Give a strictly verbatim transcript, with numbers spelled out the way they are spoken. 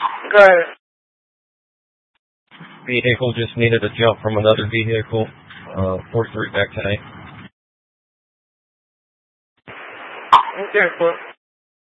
Go ahead. Vehicle just needed a jump from another vehicle. Uh, four three back today. Okay, cool.